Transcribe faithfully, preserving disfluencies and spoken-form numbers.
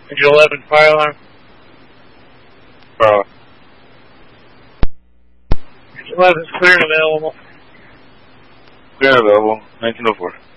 Engine eleven, fire alarm. Fire alarm. Engine eleven is clear and available. Clear and available, nineteen oh four.